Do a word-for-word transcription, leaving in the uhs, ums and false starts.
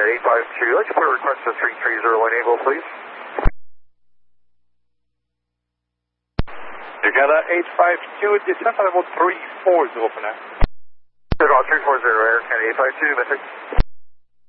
eight five two, let's put a request to three three zero enable, please. Together eight five two, descent level three four zero for now. Good, all three four zero, Air Canada eight five two, Mystic.